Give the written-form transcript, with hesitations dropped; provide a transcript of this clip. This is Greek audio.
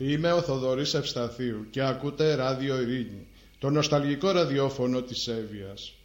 Είμαι ο Θοδωρής Ευσταθίου και ακούτε Ράδιο Ειρήνη, το νοσταλγικό ραδιόφωνο της Εύβοιας.